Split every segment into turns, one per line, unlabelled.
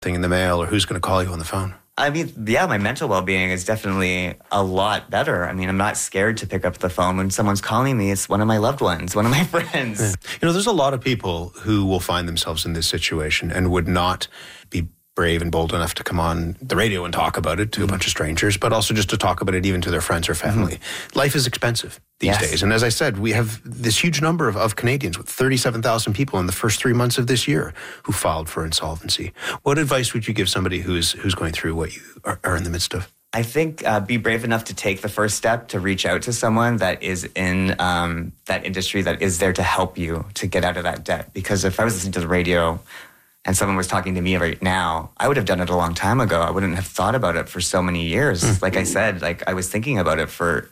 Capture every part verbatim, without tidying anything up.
thing in the mail or who's going to call you on the phone?
I mean, yeah, my mental well-being is definitely a lot better. I mean, I'm not scared to pick up the phone when someone's calling me. It's one of my loved ones, one of my friends.
Yeah. You know, there's a lot of people who will find themselves in this situation and would not be brave and bold enough to come on the radio and talk about it to mm-hmm. a bunch of strangers, but also just to talk about it even to their friends or family. Mm-hmm. Life is expensive these yes. days. And as I said, we have this huge number of, of Canadians, with thirty-seven thousand people in the first three months of this year who filed for insolvency. What advice would you give somebody who's who's going through what you are, are in the midst of?
I think uh, be brave enough to take the first step to reach out to someone that is in um, that industry, that is there to help you to get out of that debt. Because if I was listening to the radio and someone was talking to me right now, I would have done it a long time ago. I wouldn't have thought about it for so many years. Mm. Like I said, like I was thinking about it for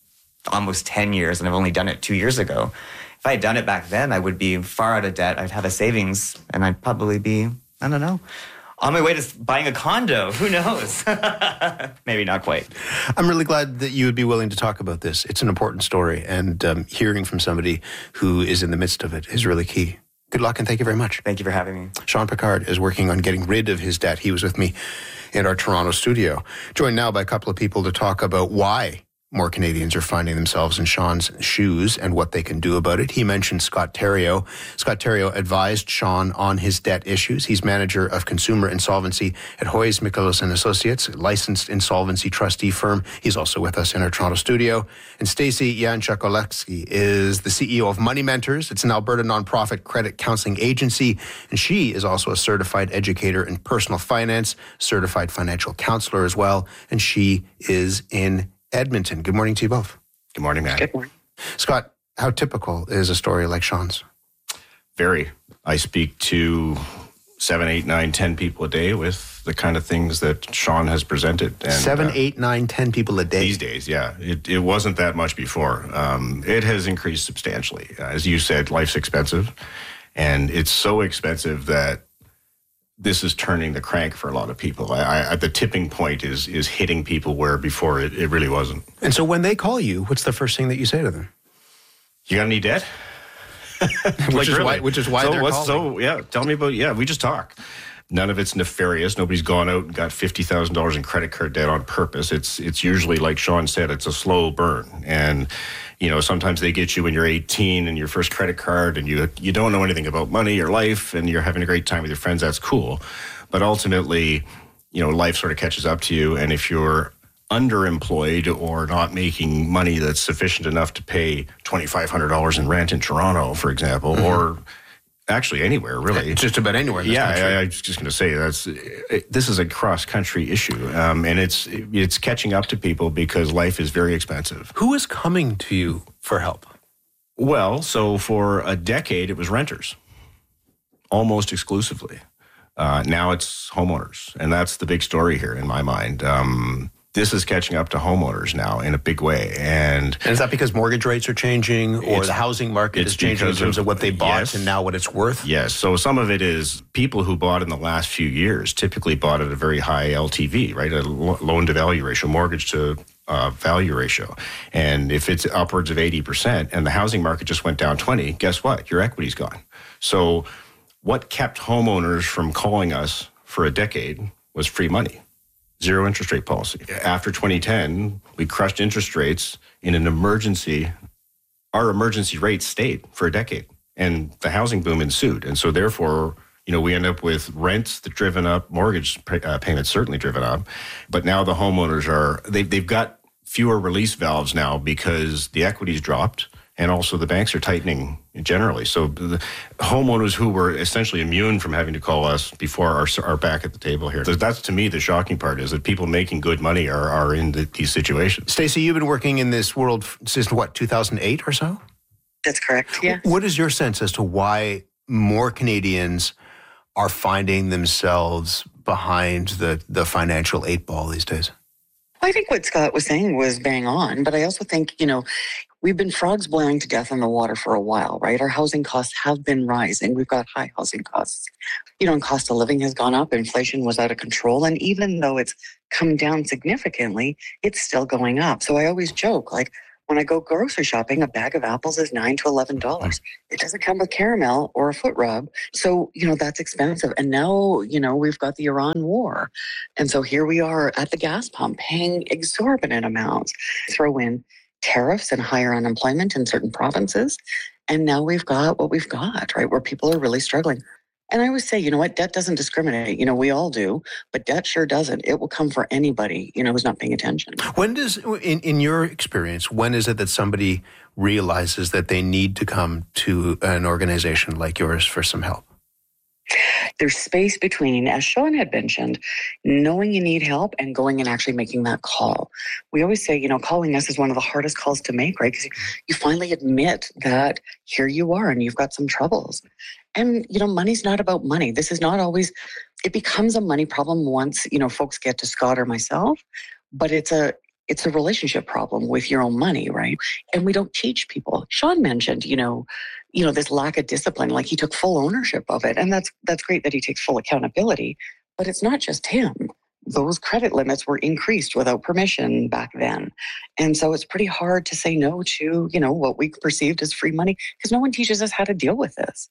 almost ten years, and I've only done it two years ago. If I had done it back then, I would be far out of debt. I'd have a savings, and I'd probably be, I don't know, on my way to buying a condo. Who knows? Maybe not quite.
I'm really glad that you would be willing to talk about this. It's an important story, and um, hearing from somebody who is in the midst of it is really key. Good luck, and thank you very much.
Thank you for having me.
Sean Pickard is working on getting rid of his debt. He was with me in our Toronto studio. Joined now by a couple of people to talk about why more Canadians are finding themselves in Sean's shoes and what they can do about it. He mentioned Scott Theriault. Scott Theriault advised Sean on his debt issues. He's manager of consumer insolvency at Hoyes, Mikolas and Associates, a licensed insolvency trustee firm. He's also with us in our Toronto studio. And Stacey Janchak-Oleksy is the C E O of Money Mentors. It's an Alberta nonprofit credit counseling agency, and she is also a certified educator in personal finance, certified financial counselor as well, and she is in Edmonton. Good morning to you both.
Good morning, Matt.
Good morning.
Scott, how typical is a story like Sean's?
Very. I speak to seven, eight, nine, ten people a day with the kind of things that Sean has presented. And,
seven,
uh,
eight, nine, ten people a day?
These days, yeah. It, it wasn't that much before. Um, it has increased substantially. As you said, life's expensive. And it's so expensive that this is turning the crank for a lot of people. I, I, the tipping point is is hitting people where before it, it really wasn't.
And so when they call you, what's the first thing that you say to them?
You got any debt?
which,
like,
is
really?
why, which is why
so
they're
what's,
calling.
So, yeah, tell me about, yeah, we just talk. None of it's nefarious. Nobody's gone out and got fifty thousand dollars in credit card debt on purpose. It's it's usually, like Sean said, it's a slow burn. And, you know, sometimes they get you when you're eighteen and your first credit card and you you don't know anything about money or life and you're having a great time with your friends. That's cool. But ultimately, you know, life sort of catches up to you. And if you're underemployed or not making money that's sufficient enough to pay twenty-five hundred dollars in rent in Toronto, for example, mm-hmm. or actually anywhere, really.
Just about anywhere in this
yeah,
country.
I, I was just going to say, that's it, this is a cross-country issue. Um, and it's it's catching up to people because life is very expensive.
Who is coming to you for help?
Well, so for a decade, it was renters, almost exclusively. Uh, now it's homeowners, and that's the big story here in my mind. Um, this is catching up to homeowners now in a big way. And,
and is that because mortgage rates are changing or the housing market is changing in terms of, of what they bought
yes,
and now what it's worth?
Yes. So some of it is people who bought in the last few years typically bought at a very high L T V, right? A loan to value ratio, mortgage to uh, value ratio. And if it's upwards of eighty percent and the housing market just went down twenty, guess what? Your equity's gone. So what kept homeowners from calling us for a decade was free money, zero interest rate policy. After twenty ten, we crushed interest rates in an emergency. Our emergency rates stayed for a decade, and the housing boom ensued. And so therefore, you know, we end up with rents that driven up, mortgage pay, uh, payments certainly driven up. But now the homeowners are, they, they've got fewer release valves now because the equity's dropped. And also the banks are tightening generally. So the homeowners who were essentially immune from having to call us before are, are back at the table here. So that's, to me, the shocking part is that people making good money are, are in the, these situations.
Stacey, you've been working in this world since, what, two thousand eight or so?
That's correct, yeah.
What is your sense as to why more Canadians are finding themselves behind the, the financial eight ball these days?
I think what Scott was saying was bang on, but I also think, you know, we've been frogs boiling to death in the water for a while, right? Our housing costs have been rising. We've got high housing costs. You know, and cost of living has gone up. Inflation was out of control. And even though it's come down significantly, it's still going up. So I always joke, like, When I go grocery shopping, a bag of apples is nine to eleven dollars. It doesn't come with caramel or a foot rub. So, you know, that's expensive. And now, you know, we've got the Iran war. And so here we are at the gas pump paying exorbitant amounts. Throw in tariffs and higher unemployment in certain provinces. And now we've got what we've got, right, where people are really struggling. And I always say, you know what, debt doesn't discriminate. You know, we all do, but debt sure doesn't. It will come for anybody, you know, who's not paying attention.
When does, in, in your experience, when is it that somebody realizes that they need to come to an organization like yours for some help?
There's space between, as Sean had mentioned, knowing you need help and going and actually making that call. We always say, you know, calling us is one of the hardest calls to make, right? Because you finally admit that here you are and you've got some troubles. And, you know, money's not about money. This is not always, it becomes a money problem once, you know, folks get to Scott or myself, but it's a, it's a relationship problem with your own money, right? And we don't teach people. Sean mentioned, you know, you know, this lack of discipline, like he took full ownership of it. And that's, that's great that he takes full accountability, but it's not just him. Those credit limits were increased without permission back then. And so it's pretty hard to say no to, you know, what we perceived as free money because no one teaches us how to deal with this.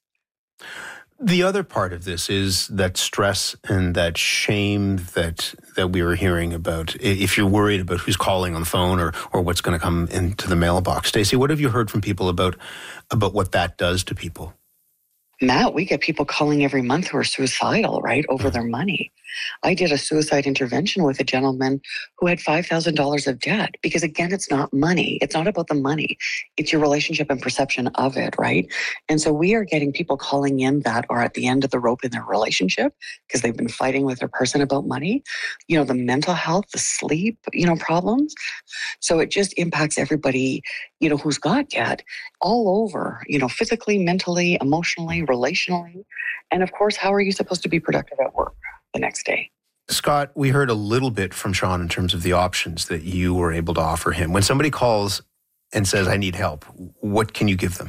The other part of this is that stress and that shame that that we were hearing about. If you're worried about who's calling on the phone or or what's going to come into the mailbox, Stacey, what have you heard from people about about what that does to people?
Matt, we get people calling every month who are suicidal, right, over their money. I did a suicide intervention with a gentleman who had five thousand dollars of debt because, again, it's not money. It's not about the money. It's your relationship and perception of it, right? And so we are getting people calling in that are at the end of the rope in their relationship because they've been fighting with their person about money, you know, the mental health, the sleep, you know, problems. So it just impacts everybody, you know, who's got debt all over, you know, physically, mentally, emotionally, relationally. And of course, how are you supposed to be productive at work the next day?
Scott, we heard a little bit from Sean in terms of the options that you were able to offer him. When somebody calls and says, I need help, what can you give them?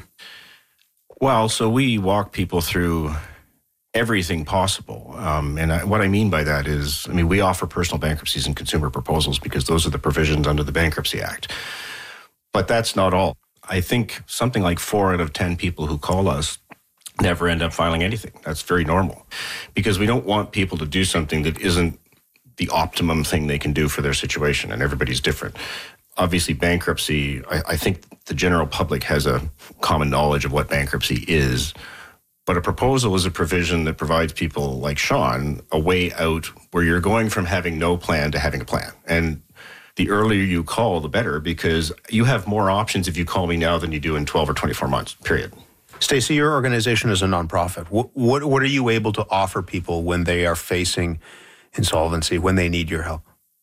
Well, so we walk people through everything possible. Um, and I, what I mean by that is, I mean, we offer personal bankruptcies and consumer proposals because those are the provisions under the Bankruptcy Act. But that's not all. I think something like four out of ten people who call us never end up filing anything. That's very normal because we don't want people to do something that isn't the optimum thing they can do for their situation, and everybody's different. Obviously, bankruptcy, I, I think the general public has a common knowledge of what bankruptcy is, but a proposal is a provision that provides people like Sean a way out where you're going from having no plan to having a plan. And the earlier you call, the better, because you have more options if you call me now than you do in twelve or twenty-four months, period.
Stacey, your organization is a nonprofit. What, what what are you able to offer people when they are facing insolvency, when they need your help?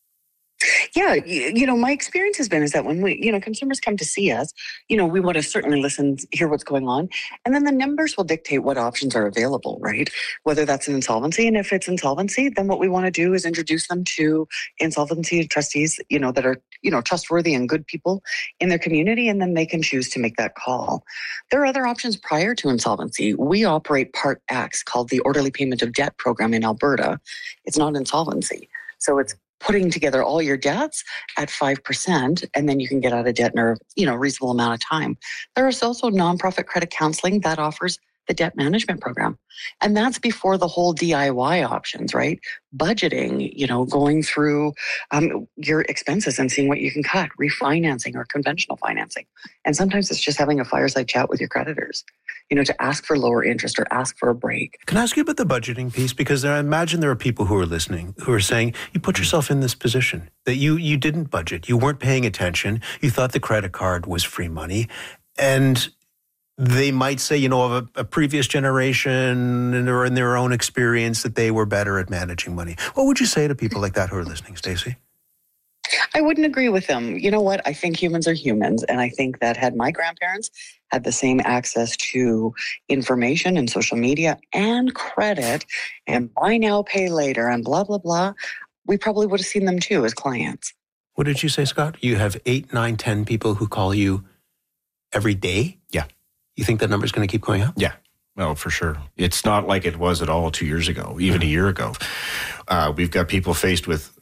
Yeah, you, you know, my experience has been is that when we, you know, consumers come to see us, you know, we want to certainly listen, hear what's going on. And then the numbers will dictate what options are available, right? Whether that's an insolvency. And if it's insolvency, then what we want to do is introduce them to insolvency trustees, you know, that are, you know, trustworthy and good people in their community. And then they can choose to make that call. There are other options prior to insolvency. We operate Part X called the Orderly Payment of Debt program in Alberta. It's not insolvency. So it's putting together all your debts at five percent, and then you can get out of debt in a you know, reasonable amount of time. There is also nonprofit credit counseling that offers the debt management program. And that's before the whole D I Y options, right? Budgeting, you know, going through um, your expenses and seeing what you can cut, refinancing or conventional financing. And sometimes it's just having a fireside chat with your creditors, you know, to ask for lower interest or ask for a break.
Can I ask you about the budgeting piece? Because I imagine there are people who are listening who are saying, you put yourself in this position, that you, you didn't budget, you weren't paying attention, you thought the credit card was free money, and they might say, you know, of a, a previous generation or in their own experience that they were better at managing money. What would you say to people like that who are listening, Stacey?
I wouldn't agree with them. You know what? I think humans are humans. And I think that had my grandparents had the same access to information and social media and credit and buy now, pay later and blah, blah, blah, we probably would have seen them too as clients.
What did you say, Scott? You have eight, nine, ten people who call you every day?
Yeah.
You think that number is going to keep going up?
Yeah. Well, for sure. It's not like it was at all two years ago, even a year ago. Uh, we've got people faced with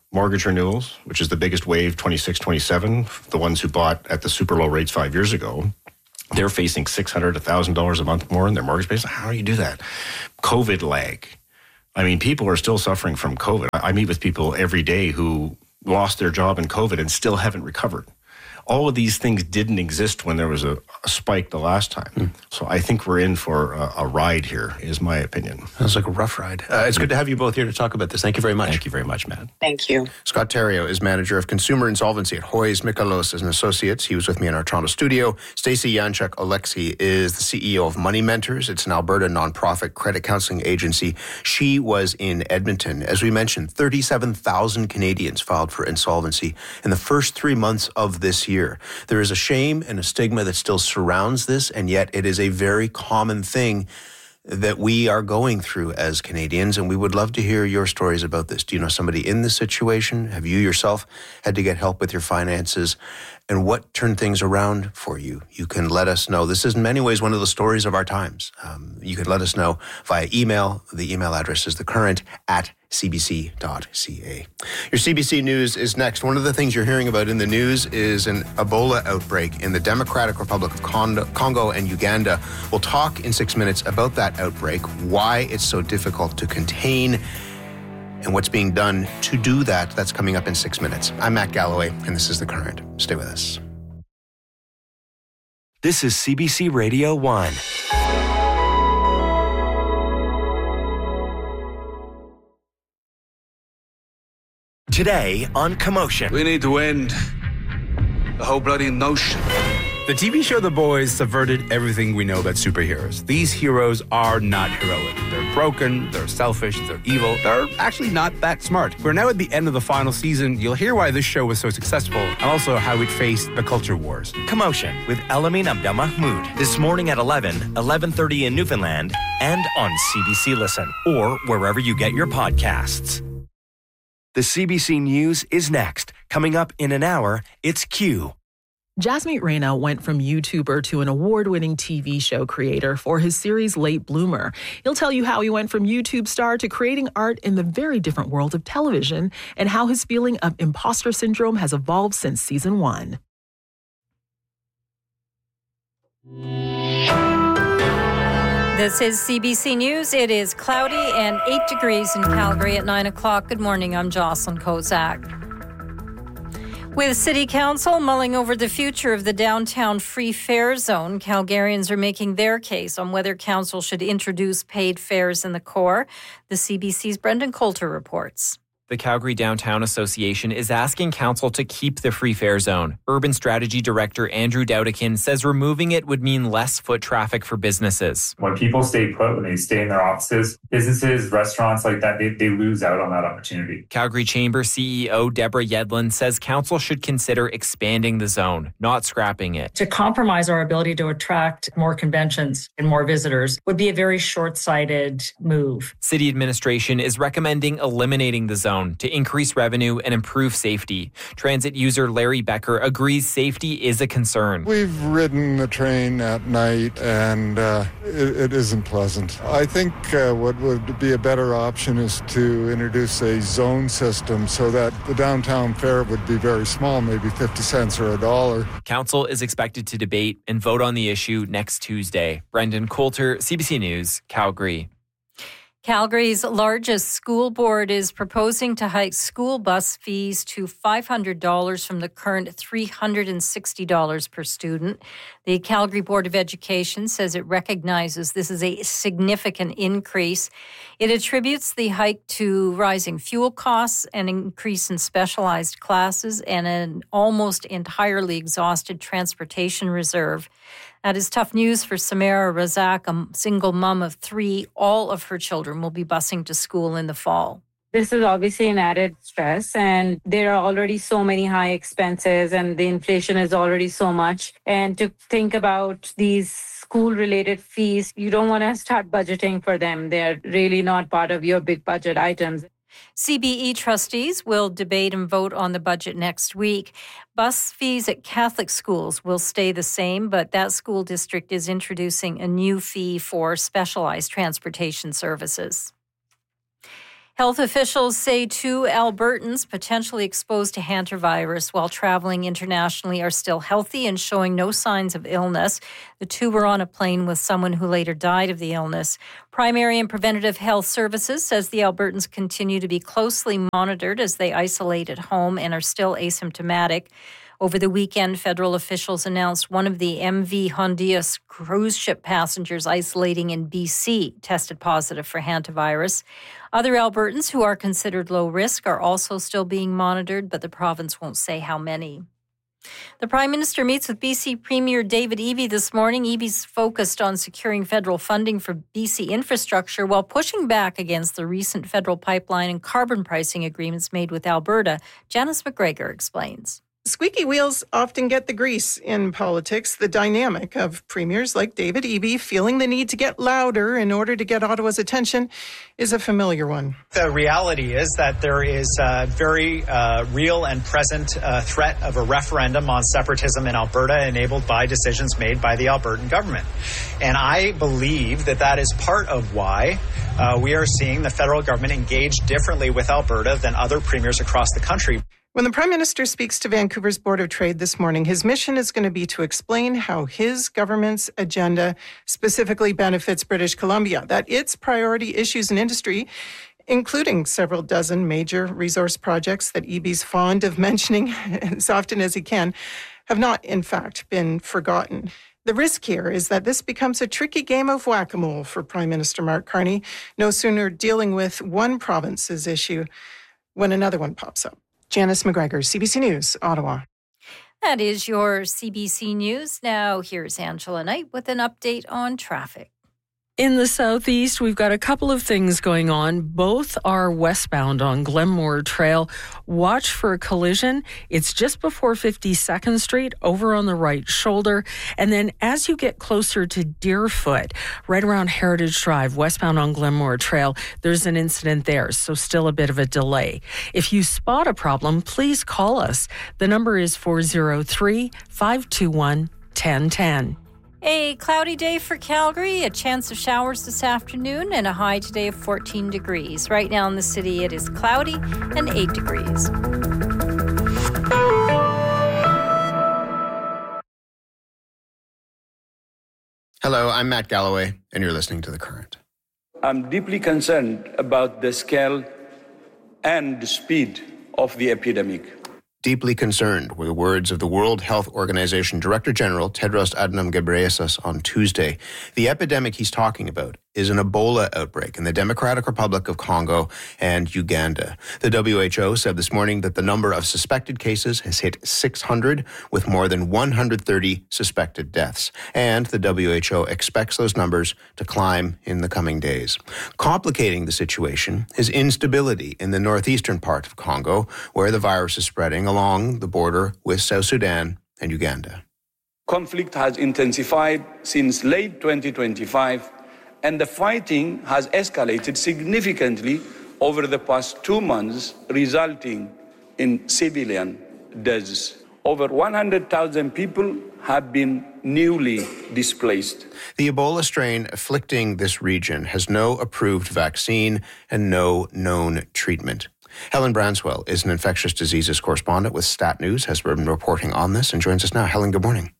mortgage renewals, which is the biggest wave, twenty-six, twenty-seven, the ones who bought at the super low rates five years ago, they're facing six hundred dollars, one thousand dollars a month more in their mortgage payments. How do you do that? COVID lag. I mean, people are still suffering from COVID. I meet with people every day who lost their job in COVID and still haven't recovered. All of these things didn't exist when there was a, a spike the last time. Mm. So I think we're in for a, a ride here, is my opinion.
Sounds like a rough ride. Uh, it's good to have you both here to talk about this. Thank you very much.
Thank you very much, Matt.
Thank you.
Scott Theriault is manager of consumer insolvency at Hoyes, Mikalos and Associates. He was with me in our Toronto studio. Stacey Yanchuk-Alexi is the C E O of Money Mentors. It's an Alberta nonprofit credit counseling agency. She was in Edmonton. As we mentioned, thirty-seven thousand Canadians filed for insolvency in the first three months of this year. There is a shame and a stigma that still surrounds this, and yet it is a very common thing that we are going through as Canadians, and we would love to hear your stories about this. Do you know somebody in this situation? Have you yourself had to get help with your finances? And what turned things around for you? You can let us know. This is in many ways one of the stories of our times. Um, you could let us know via email. The email address is thecurrent at c b c dot c a. Your C B C News is next. One of the things you're hearing about in the news is an Ebola outbreak in the Democratic Republic of Congo and Uganda. We'll talk in six minutes about that outbreak, why it's so difficult to contain, and what's being done to do that. That's coming up in six minutes. I'm Matt Galloway, and this is The Current. Stay with us.
This is C B C Radio one. Today on Commotion.
We need to end the whole bloody notion.
The T V show The Boys subverted everything we know about superheroes. These heroes are not heroic. They're broken, they're selfish, they're evil. They're actually not that smart. We're now at the end of the final season. You'll hear why this show was so successful and also how it faced the culture wars.
Commotion with Elamin Abdelmahmoud. This morning at eleven, eleven thirty in Newfoundland and on C B C Listen or wherever you get your podcasts. The C B C News is next. Coming up in an hour, it's Q.
Jasmeet Rana went from YouTuber to an award-winning T V show creator for his series Late Bloomer. He'll tell you how he went from YouTube star to creating art in the very different world of television and how his feeling of imposter syndrome has evolved since season one.
This is C B C News. It is cloudy and eight degrees in Calgary at nine o'clock. Good morning. I'm Jocelyn Kozak. With City Council mulling over the future of the downtown free fare zone, Calgarians are making their case on whether Council should introduce paid fares in the core. The C B C's Brendan Coulter reports.
The Calgary Downtown Association is asking Council to keep the free fare zone. Urban Strategy Director Andrew Dowdikin says removing it would mean less foot traffic for businesses.
When people stay put, when they stay in their offices, businesses, restaurants like that, they, they lose out on that opportunity.
Calgary Chamber C E O Deborah Yedlin says Council should consider expanding the zone, not scrapping it.
To compromise our ability to attract more conventions and more visitors would be a very short-sighted move.
City administration is recommending eliminating the zone to increase revenue and improve safety. Transit user Larry Becker agrees safety is a concern.
We've ridden the train at night and uh, it, it isn't pleasant. I think uh, what would be a better option is to introduce a zone system so that the downtown fare would be very small, maybe fifty cents or a dollar.
Council is expected to debate and vote on the issue next Tuesday. Brendan Coulter, C B C News, Calgary.
Calgary's largest school board is proposing to hike school bus fees to five hundred dollars from the current three hundred sixty dollars per student. The Calgary Board of Education says it recognizes this is a significant increase. It attributes the hike to rising fuel costs, an increase in specialized classes, and an almost entirely exhausted transportation reserve. That is tough news for Samara Razak, a single mom of three. All of her children will be busing to school in the fall.
This is obviously an added stress, and there are already so many high expenses, and the inflation is already so much. And to think about these school-related fees, you don't want to start budgeting for them. They're really not part of your big budget items.
C B E trustees will debate and vote on the budget next week. Bus fees at Catholic schools will stay the same, but that school district is introducing a new fee for specialized transportation services. Health officials say two Albertans potentially exposed to hantavirus while traveling internationally are still healthy and showing no signs of illness. The two were on a plane with someone who later died of the illness. Primary and Preventative Health Services says the Albertans continue to be closely monitored as they isolate at home and are still asymptomatic. Over the weekend, federal officials announced one of the M V Hondias cruise ship passengers isolating in B C tested positive for hantavirus. Other Albertans who are considered low risk are also still being monitored, but the province won't say how many. The Prime Minister meets with B C Premier David Eby this morning. Eby's focused on securing federal funding for B C infrastructure while pushing back against the recent federal pipeline and carbon pricing agreements made with Alberta. Janice McGregor explains.
Squeaky wheels often get the grease in politics. The dynamic of premiers like David Eby feeling the need to get louder in order to get Ottawa's attention is a familiar one.
The reality is that there is a very uh, real and present uh, threat of a referendum on separatism in Alberta enabled by decisions made by the Albertan government. And I believe that that is part of why uh, we are seeing the federal government engage differently with Alberta than other premiers across the country.
When the Prime Minister speaks to Vancouver's Board of Trade this morning, his mission is going to be to explain how his government's agenda specifically benefits British Columbia, that its priority issues in industry, including several dozen major resource projects that Eby's fond of mentioning as often as he can, have not, in fact, been forgotten. The risk here is that this becomes a tricky game of whack-a-mole for Prime Minister Mark Carney, no sooner dealing with one province's issue when another one pops up. Janice McGregor, C B C News, Ottawa.
That is your C B C News. Now here's Angela Knight with an update on traffic.
In the southeast, we've got a couple of things going on. Both are westbound on Glenmore Trail. Watch for a collision. It's just before fifty-second Street, over on the right shoulder. And then as you get closer to Deerfoot, right around Heritage Drive, westbound on Glenmore Trail, there's an incident there, so still a bit of a delay. If you spot a problem, please call us. The number is four oh three, five two one, one oh one oh.
A cloudy day for Calgary, a chance of showers this afternoon, and a high today of fourteen degrees. Right now in the city, it is cloudy and eight degrees.
Hello, I'm Matt Galloway, and you're listening to The Current.
I'm deeply concerned about the scale and the speed of the epidemic.
Deeply concerned were the words of the World Health Organization Director General Tedros Adhanom Ghebreyesus on Tuesday. The epidemic he's talking about is an Ebola outbreak in the Democratic Republic of Congo and Uganda. The W H O said this morning that the number of suspected cases has hit six hundred, with more than one hundred thirty suspected deaths. And the W H O expects those numbers to climb in the coming days. Complicating the situation is instability in the northeastern part of Congo, where the virus is spreading along the border with South Sudan and Uganda.
Conflict has intensified since late twenty twenty-five, and the fighting has escalated significantly over the past two months, resulting in civilian deaths. Over one hundred thousand people have been newly displaced.
The Ebola strain afflicting this region has no approved vaccine and no known treatment. Helen Branswell is an infectious diseases correspondent with Stat News, has been reporting on this and joins us now. Helen, good morning.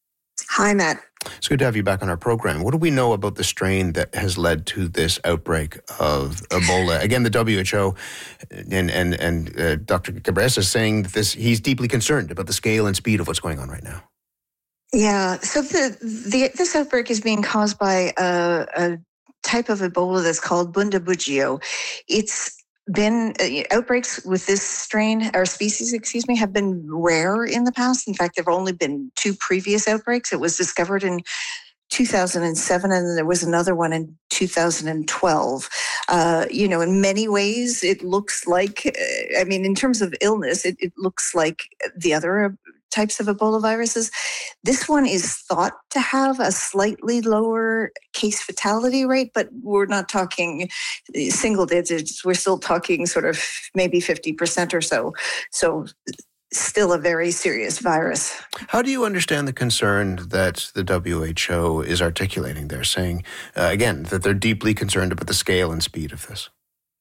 Hi, Matt.
It's good to have you back on our program. What do we know about the strain that has led to this outbreak of Ebola? Again, the W H O and and and uh, Doctor Ghebreyesus is saying that this he's deeply concerned about the scale and speed of what's going on right now.
Yeah, so the, the this outbreak is being caused by a, a type of Ebola that's called Bundibugyo. It's been uh, outbreaks with this strain or species, excuse me, have been rare in the past. In fact, there have only been two previous outbreaks. It was discovered in two thousand seven, and then there was another one in two thousand twelve. Uh, you know, in many ways, it looks like, uh, I mean, in terms of illness, it, it looks like the other types of Ebola viruses. This one is thought to have a slightly lower case fatality rate, but we're not talking single digits. We're still talking sort of maybe fifty percent or so. So still a very serious virus.
How do you understand the concern that the W H O is articulating there, saying, uh, again, that they're deeply concerned about the scale and speed of this?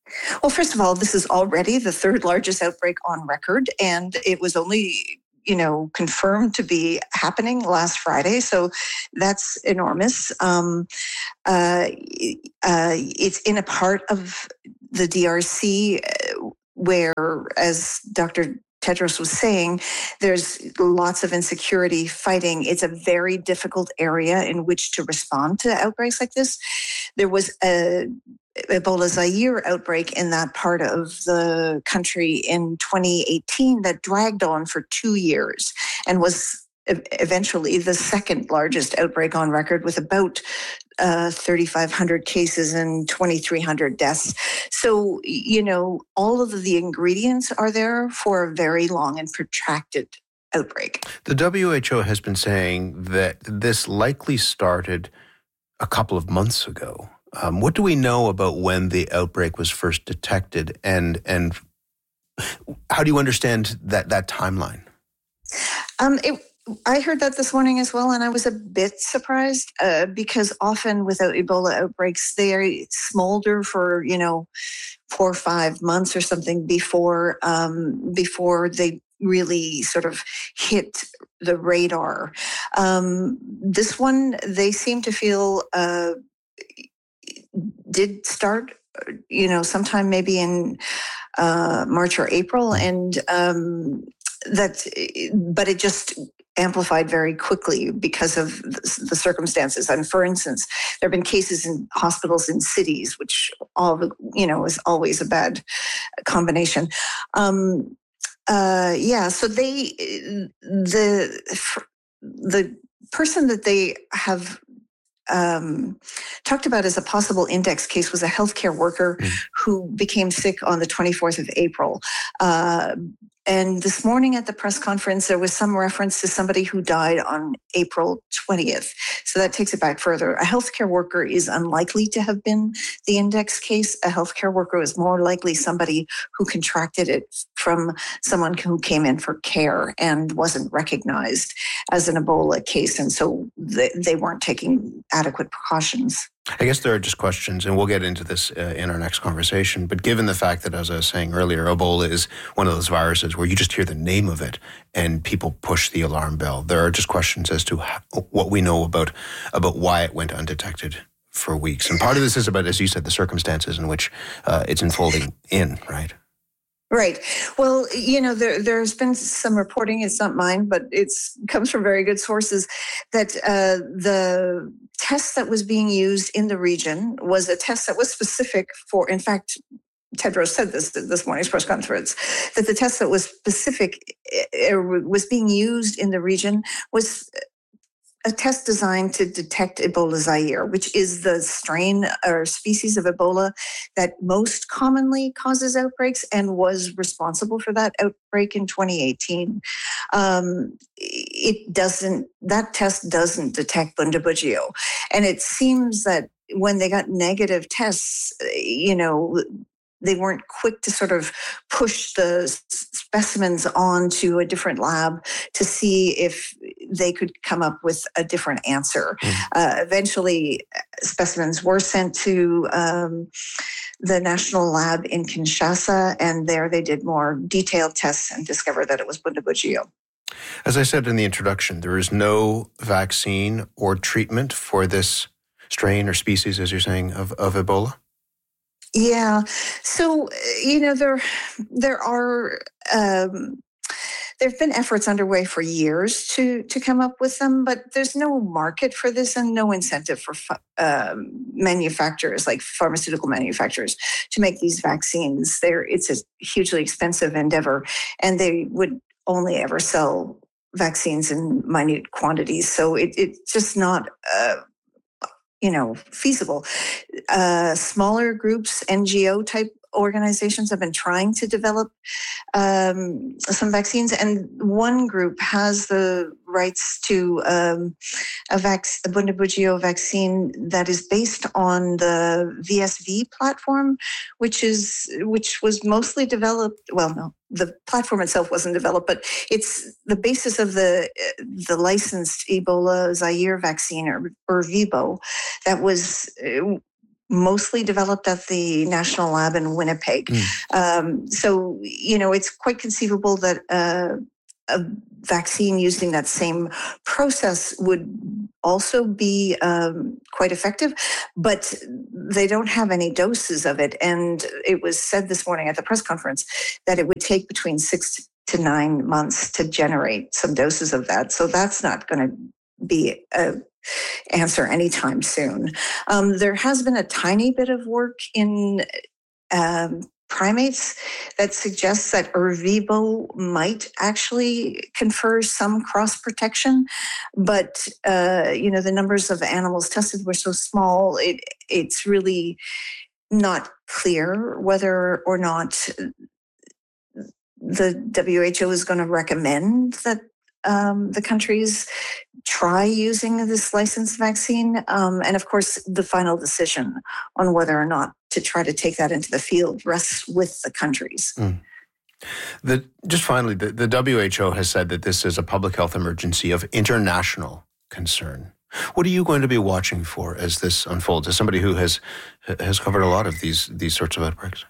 Well, first of all, this is already the third largest outbreak on record, and it was only, you know, confirmed to be happening last Friday. So that's enormous. Um, uh, uh, it's in a part of the D R C where, as Doctor Tedros was saying, there's lots of insecurity fighting. It's a very difficult area in which to respond to outbreaks like this. There was a Ebola Zaire outbreak in that part of the country in twenty eighteen that dragged on for two years and was eventually the second largest outbreak on record with about uh, thirty-five hundred cases and twenty-three hundred deaths. So, you know, all of the ingredients are there for a very long and protracted outbreak.
The W H O has been saying that this likely started a couple of months ago. Um, what do we know about when the outbreak was first detected, and and how do you understand that that timeline?
Um, it, I heard that this morning as well, and I was a bit surprised uh, because often without Ebola outbreaks, they smolder for, you know, four or five months or something before um, before they really sort of hit the radar. Um, this one, they seem to feel uh, did start, you know, sometime maybe in uh, March or April, and um, that, but it just amplified very quickly because of the circumstances. And for instance, there have been cases in hospitals in cities, which all, you know, is always a bad combination. Um, uh, yeah, so they, the, the person that they have um, talked about as a possible index case was a healthcare worker mm. who became sick on the twenty-fourth of April. Uh, And this morning at the press conference, there was some reference to somebody who died on April twentieth. So that takes it back further. A healthcare worker is unlikely to have been the index case. A healthcare worker is more likely somebody who contracted it from someone who came in for care and wasn't recognized as an Ebola case. And so they, they weren't taking adequate precautions.
I guess there are just questions, and we'll get into this uh, in our next conversation. But given the fact that, as I was saying earlier, Ebola is one of those viruses where you just hear the name of it and people push the alarm bell, there are just questions as to how, what we know about about why it went undetected for weeks. And part of this is about, as you said, the circumstances in which uh, it's unfolding in, right?
Right. Well, you know, there, there's been some reporting, it's not mine, but it's comes from very good sources, that uh, the test that was being used in the region was a test that was specific for, in fact, Tedros said this at this morning's press conference, that the test that was specific, uh, was being used in the region was a test designed to detect Ebola Zaire, which is the strain or species of Ebola that most commonly causes outbreaks and was responsible for that outbreak in twenty eighteen. Um, it doesn't, that test doesn't detect Bundibugyo. And it seems that when they got negative tests, you know, they weren't quick to sort of push the specimens onto a different lab to see if they could come up with a different answer. Mm. Uh, eventually, specimens were sent to um, the national lab in Kinshasa, and there they did more detailed tests and discovered that it was Bundibugyo.
As I said in the introduction, there is no vaccine or treatment for this strain or species, as you're saying, of, of Ebola?
Yeah. So, you know, there there are um, there have been efforts underway for years to to come up with them, but there's no market for this and no incentive for uh, manufacturers, like pharmaceutical manufacturers, to make these vaccines. They're, it's a hugely expensive endeavor, and they would only ever sell vaccines in minute quantities. So it, it's just not uh, you know, feasible. Uh, smaller groups, N G O type organizations have been trying to develop um, some vaccines, and one group has the rights to um, a, vac- a Bundibugyo vaccine that is based on the V S V platform, which is which was mostly developed. Well, no, the platform itself wasn't developed, but it's the basis of the the licensed Ebola Zaire vaccine, or, or V I B O, that was mostly developed at the National Lab in Winnipeg. Mm. Um, so, you know, it's quite conceivable that uh, a vaccine using that same process would also be um, quite effective, but they don't have any doses of it. And it was said this morning at the press conference that it would take between six to nine months to generate some doses of that. So that's not going to be a answer anytime soon. Um, there has been a tiny bit of work in um, primates that suggests that Ervebo might actually confer some cross protection, but uh, you know, the numbers of animals tested were so small, it it's really not clear whether or not the W H O is going to recommend that Um, the countries try using this licensed vaccine. Um, and of course, the final decision on whether or not to try to take that into the field rests with the countries. Mm.
The, just finally, the, the W H O has said that this is a public health emergency of international concern. What are you going to be watching for as this unfolds, as somebody who has has covered a lot of these, these sorts of outbreaks?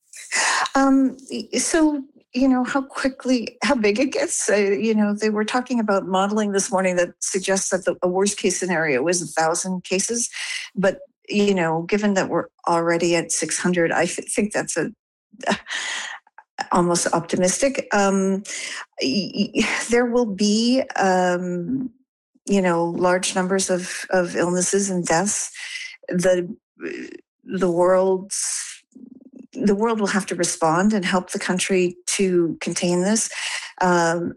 Um, so... You know, how quickly, how big it gets. Uh, you know, they were talking about modeling this morning that suggests that the a worst case scenario is a thousand cases. But, you know, given that we're already at six hundred, I th- think that's a uh, almost optimistic. Um, y- there will be, um, you know, large numbers of, of illnesses and deaths. The, the world's The world will have to respond and help the country to contain this. Um,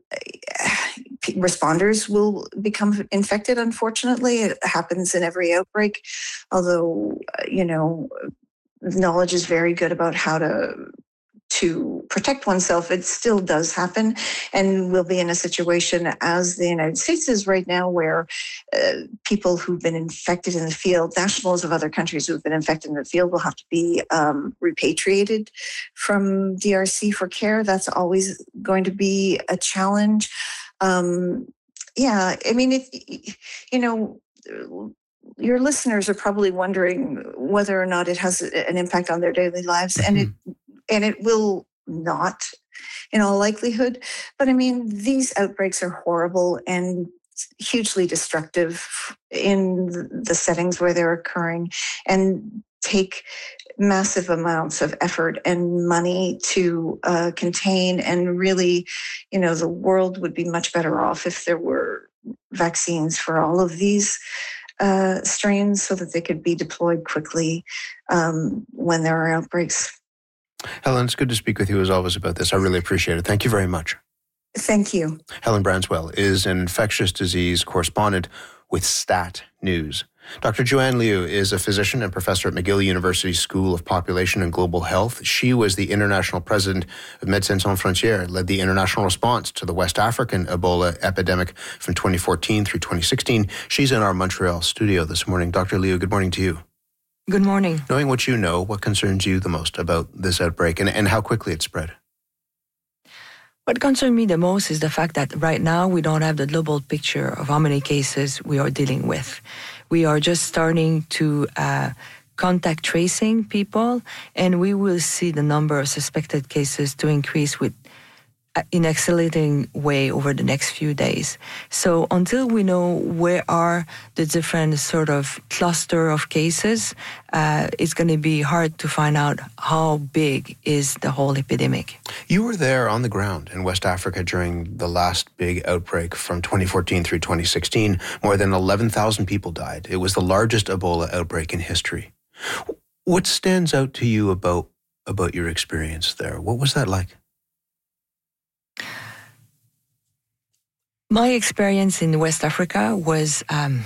responders will become infected, unfortunately. It happens in every outbreak, although, you know, knowledge is very good about how to to protect oneself. It still does happen, and we'll be in a situation as the United States is right now where uh, people who've been infected in the field, nationals of other countries who've been infected in the field will have to be um, repatriated from D R C for care. That's always going to be a challenge. Um, yeah, I mean, if, you know, your listeners are probably wondering whether or not it has an impact on their daily lives, mm-hmm. and it And it will not, in all likelihood. But I mean, these outbreaks are horrible and hugely destructive in the settings where they're occurring, and take massive amounts of effort and money to uh, contain. And really, you know, the world would be much better off if there were vaccines for all of these uh, strains so that they could be deployed quickly um, when there are outbreaks.
Helen, it's good to speak with you as always about this. I really appreciate it. Thank you very much.
Thank you.
Helen Branswell is an infectious disease correspondent with Stat News. Doctor Joanne Liu is a physician and professor at McGill University School of Population and Global Health. She was the international president of Médecins Sans Frontières, led the international response to the West African Ebola epidemic from twenty fourteen through twenty sixteen. She's in our Montreal studio this morning. Doctor Liu, good morning to you.
Good morning.
Knowing what you know, what concerns you the most about this outbreak and, and how quickly it spread?
What concerns me the most is the fact that right now we don't have the global picture of how many cases we are dealing with. We are just starting to uh, contact tracing people, and we will see the number of suspected cases to increase with in accelerating way over the next few days. So until we know where are the different sort of cluster of cases, uh, it's going to be hard to find out how big is the whole epidemic.
You were there on the ground in West Africa during the last big outbreak from twenty fourteen through twenty sixteen. More than eleven thousand people died. It was the largest Ebola outbreak in history. What stands out to you about, about your experience there? What was that like?
My experience in West Africa was um,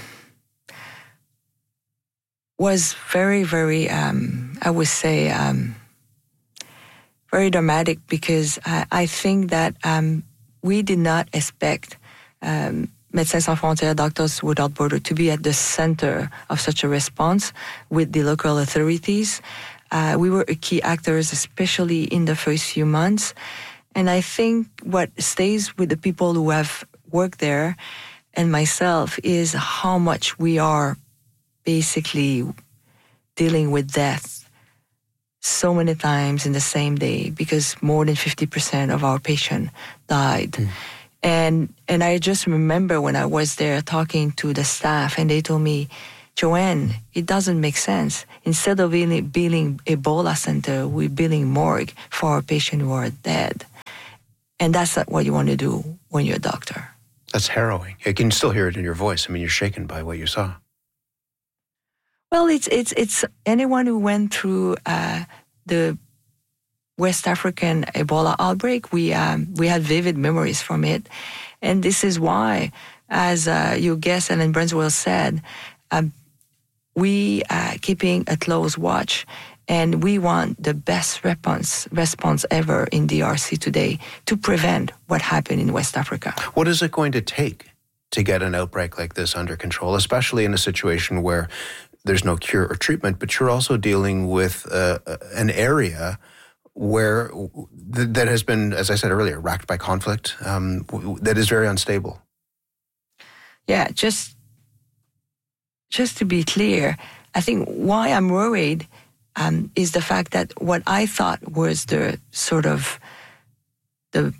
was very, very, um, I would say, um, very dramatic because I, I think that um, we did not expect um, Médecins Sans Frontières, Doctors Without Borders, to be at the center of such a response with the local authorities. Uh, we were key actors, especially in the first few months. And I think what stays with the people who have worked there and myself is how much we are basically dealing with death so many times in the same day because more than fifty percent of our patients died. Mm. And and I just remember when I was there talking to the staff and they told me, Joanne, it doesn't make sense. Instead of building, building Ebola center, we're building morgue for our patients who are dead. And that's not what you want to do when you're a doctor.
That's harrowing. You can still hear it in your voice. I mean, you're shaken by what you saw.
Well, it's it's it's anyone who went through uh, the West African Ebola outbreak. We um, we had vivid memories from it, and this is why, as uh, your guest Ellen Brunswell said, um, we are keeping a close watch, and we want the best response response ever in D R C today to prevent what happened in West Africa.
What is it going to take to get an outbreak like this under control, especially in a situation where there's no cure or treatment, but you're also dealing with uh, an area where th- that has been, as I said earlier, racked by conflict, um, w- that is very unstable?
Yeah, just just to be clear, I think why I'm worried um, is the fact that what I thought was the sort of the,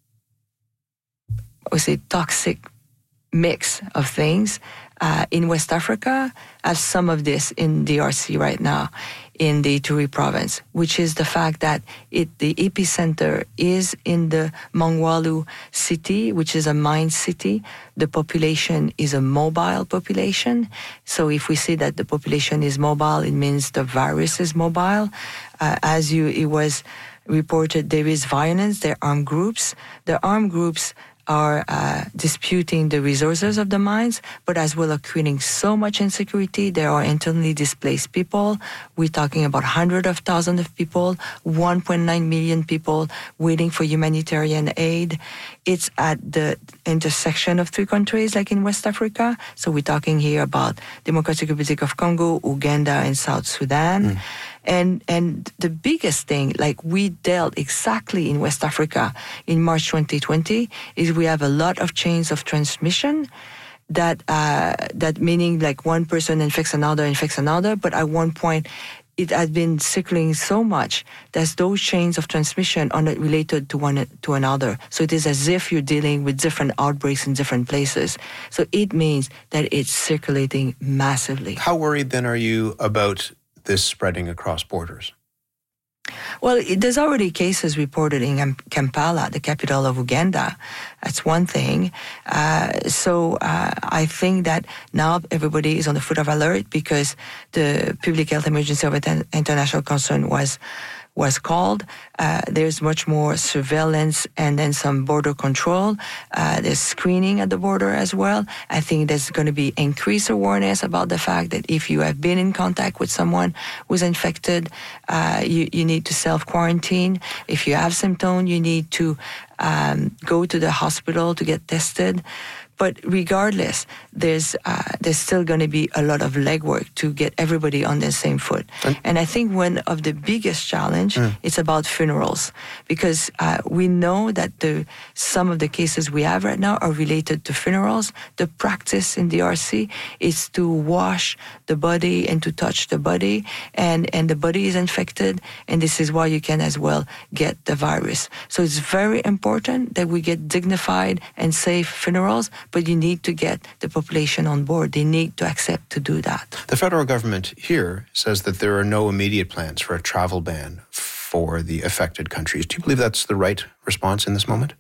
I would say, toxic mix of things uh, in West Africa, as some of this in D R C right now, in the Ituri province, which is the fact that it the epicenter is in the Mongwalu city, which is a mine city. The population is a mobile population. So if we say that the population is mobile, it means the virus is mobile. Uh, as you, it was reported, there is violence, there are armed groups. The armed groups are uh, disputing the resources of the mines, but as well are creating so much insecurity. There are internally displaced people. We're talking about hundreds of thousands of people, one point nine million people waiting for humanitarian aid. It's at the intersection of three countries, like in West Africa. So we're talking here about Democratic Republic of Congo, Uganda, and South Sudan. Mm. And and the biggest thing, like we dealt exactly in West Africa in March twenty twenty, is we have a lot of chains of transmission that, uh, that meaning like one person infects another, infects another, but at one point it had been circulating so much that those chains of transmission are not related to one to another. So it is as if you're dealing with different outbreaks in different places. So it means that it's circulating massively.
How worried then are you about this spreading across borders?
Well, it, there's already cases reported in Kampala, the capital of Uganda. That's one thing. Uh, so uh, I think that now everybody is on the foot of alert because the public health emergency of international concern was was called. Uh, there's much more surveillance and then some border control. Uh, there's screening at the border as well. I think there's going to be increased awareness about the fact that if you have been in contact with someone who's infected, uh, you, you need to self-quarantine. If you have symptoms, you need to um, go to the hospital to get tested. But regardless, there's uh, there's still going to be a lot of legwork to get everybody on the same foot. Mm. And I think one of the biggest challenge mm. is about funerals, because uh, we know that the some of the cases we have right now are related to funerals. The practice in D R C is to wash the body and to touch the body, and, and the body is infected, and this is why you can as well get the virus. So it's very important that we get dignified and safe funerals, but you need to get the population on board. They need to accept to do that.
The federal government here says that there are no immediate plans for a travel ban for the affected countries. Do you believe that's the right response in this moment?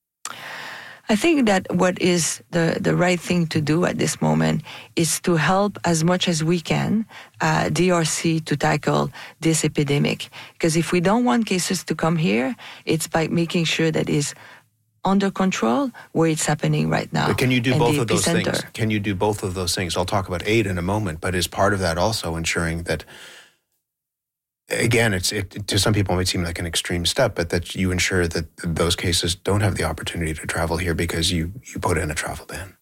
I think that what is the, the right thing to do at this moment is to help as much as we can uh, D R C to tackle this epidemic. Because if we don't want cases to come here, it's by making sure that is under control where it's happening right now.
But can you do both of those things? Can you do both of those things? I'll talk about aid in a moment, but is part of that also ensuring that, again, it's it, to some people it might seem like an extreme step, but that you ensure that those cases don't have the opportunity to travel here because you, you put in a travel ban?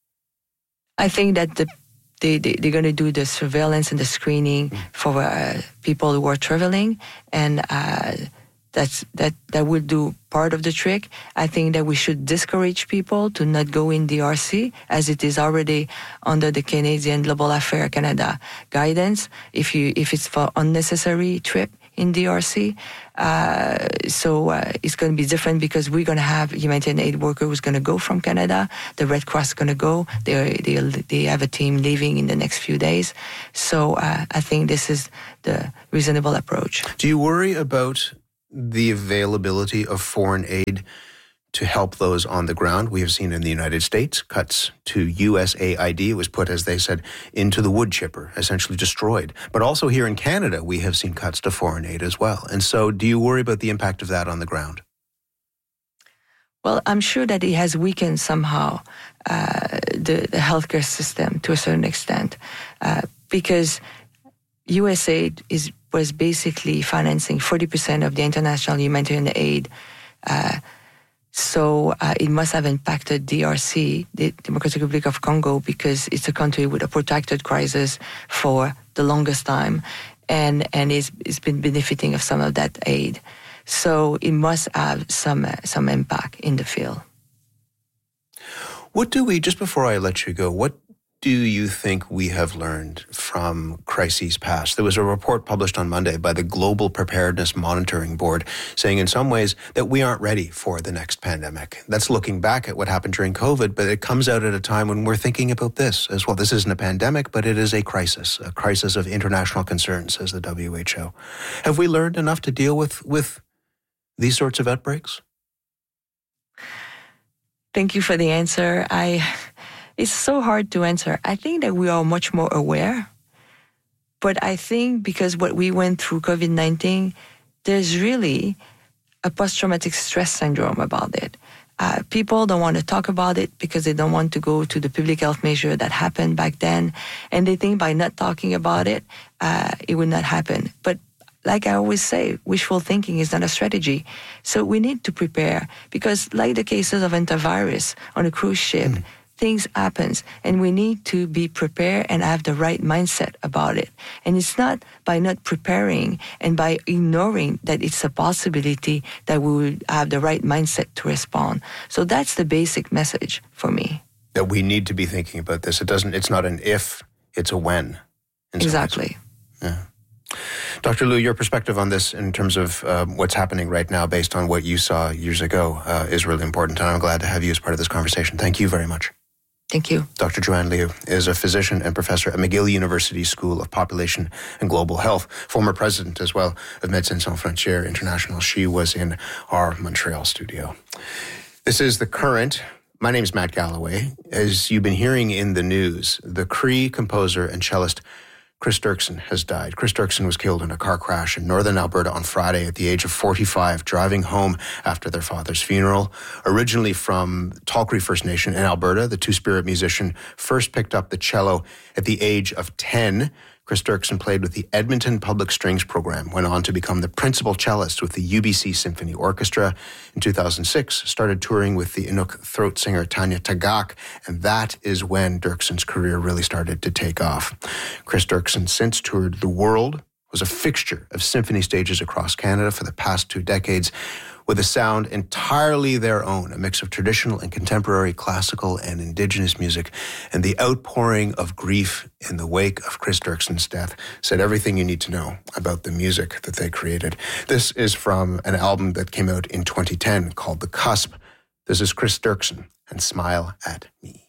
I think that the They, they, they're going to do the surveillance and the screening mm. for uh, people who are traveling, and uh, That's that that will do part of the trick. I think that we should discourage people to not go in D R C, as it is already under the Canadian Global Affairs Canada guidance. If you if it's for unnecessary trip in D R C, uh, so uh, it's going to be different because we're going to have humanitarian aid worker who's going to go from Canada. The Red Cross is going to go. They they they have a team leaving in the next few days. So uh, I think this is the reasonable approach.
Do you worry about the availability of foreign aid to help those on the ground? We have seen in the United States cuts to U S A I D. It was put, as they said, into the wood chipper, essentially destroyed. But also here in Canada, we have seen cuts to foreign aid as well. And so do you worry about the impact of that on the ground?
Well, I'm sure that it has weakened somehow uh, the, the healthcare system to a certain extent uh, because U S A I D is was basically financing forty percent of the international humanitarian aid. Uh, so uh, it must have impacted D R C, the Democratic Republic of Congo, because it's a country with a protracted crisis for the longest time, and, and it's, it's been benefiting of some of that aid. So it must have some, uh, some impact in the field.
What do we, just before I let you go, what do you think we have learned from crises past? There was a report published on Monday by the Global Preparedness Monitoring Board saying in some ways that we aren't ready for the next pandemic. That's looking back at what happened during COVID, but it comes out at a time when we're thinking about this as well. This isn't a pandemic, but it is a crisis, a crisis of international concern, says the W H O. Have we learned enough to deal with, with these sorts of outbreaks?
Thank you for the answer. I... It's so hard to answer. I think that we are much more aware. But I think because what we went through COVID nineteen, there's really a post-traumatic stress syndrome about it. Uh, people don't want to talk about it because they don't want to go to the public health measure that happened back then. And they think by not talking about it, uh, it will not happen. But like I always say, wishful thinking is not a strategy. So we need to prepare because like the cases of antivirus on a cruise ship, mm. things happen, and we need to be prepared and have the right mindset about it. And it's not by not preparing and by ignoring that it's a possibility that we will have the right mindset to respond. So that's the basic message for me.
That we need to be thinking about this. It doesn't. It's not an if, it's a when.
Exactly.
Yeah. Doctor Liu, your perspective on this in terms of uh, what's happening right now based on what you saw years ago uh, is really important. And I'm glad to have you as part of this conversation. Thank you very much.
Thank you.
Doctor Joanne Liu is a physician and professor at McGill University School of Population and Global Health, former president as well of Médecins Sans Frontières International. She was in our Montreal studio. This is The Current. My name is Matt Galloway. As you've been hearing in the news, the Cree composer and cellist Chris Dirksen has died. Chris Dirksen was killed in a car crash in northern Alberta on Friday at the age of forty-five, driving home after their father's funeral. Originally from Tall-Cree First Nation in Alberta, the Two-Spirit musician first picked up the cello at the age of ten. Chris Dirksen played with the Edmonton Public Strings Program, went on to become the principal cellist with the U B C Symphony Orchestra. In two thousand six, started touring with the Inuk throat singer Tanya Tagaq, and that is when Dirksen's career really started to take off. Chris Dirksen since toured the world, was a fixture of symphony stages across Canada for the past two decades, with a sound entirely their own, a mix of traditional and contemporary classical and indigenous music. And the outpouring of grief in the wake of Chris Dirksen's death said everything you need to know about the music that they created. This is from an album that came out in twenty ten called The Cusp. This is Chris Dirksen and Smile at Me.